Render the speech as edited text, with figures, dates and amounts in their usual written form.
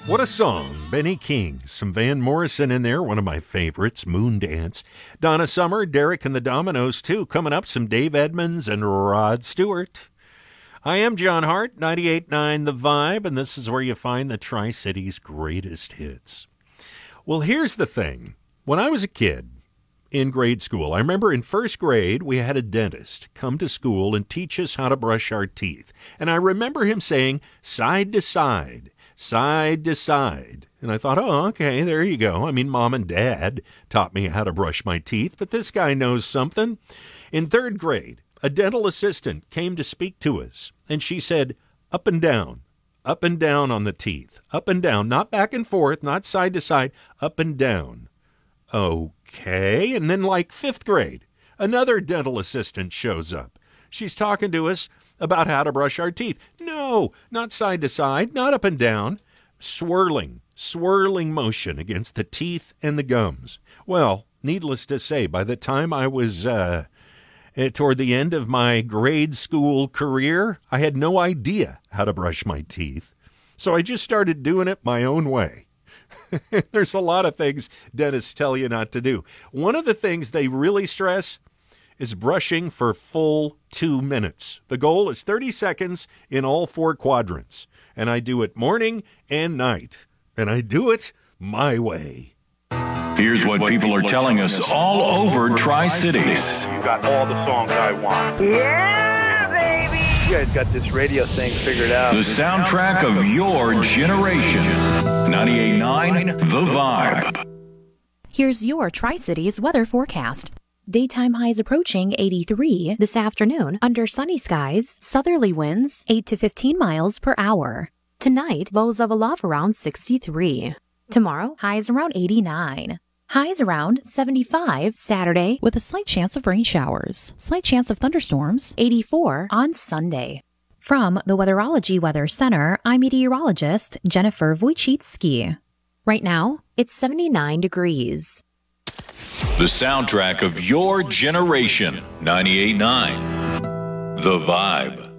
What a song. Benny King. Some Van Morrison in there, one of my favorites, Moondance. Donna Summer, Derek and the Dominoes, too. Coming up, some Dave Edmunds and Rod Stewart. I am John Hart, 98.9 The Vibe, and this is where you find the Tri-Cities' greatest hits. Well, here's the thing. When I was a kid in grade school, I remember in first grade, we had a dentist come to school and teach us how to brush our teeth. And I remember him saying, side to side. Side to side. And I thought, oh, okay, there you go. I mean, Mom and Dad taught me how to brush my teeth, but this guy knows something. In third grade, a dental assistant came to speak to us, and she said, up and down on the teeth, up and down, not back and forth, not side to side, up and down. Okay, and then like fifth grade, another dental assistant shows up. She's talking to us about how to brush our teeth. No, not side to side, not up and down. Swirling motion against the teeth and the gums. Well, needless to say, by the time I was toward the end of my grade school career, I had no idea how to brush my teeth. So I just started doing it my own way. There's a lot of things dentists tell you not to do. One of the things they really stress is brushing for full 2 minutes. The goal is 30 seconds in all 4 quadrants. And I do it morning and night. And I do it my way. Here's what people are telling us all over Tri-Cities. You got all the songs I want. Yeah, baby! You guys got this radio thing figured out. The soundtrack of your generation. 98.9 The Vibe. Here's your Tri-Cities weather forecast. Daytime highs approaching 83 this afternoon under sunny skies, southerly winds 8 to 15 miles per hour. Tonight, lows level off around 63. Tomorrow, highs around 89. Highs around 75 Saturday with a slight chance of rain showers. Slight chance of thunderstorms, 84 on Sunday. From the Weatherology Weather Center, I'm meteorologist Jennifer Wojcicki. Right now, it's 79 degrees. The soundtrack of your generation. 98.9 The Vibe.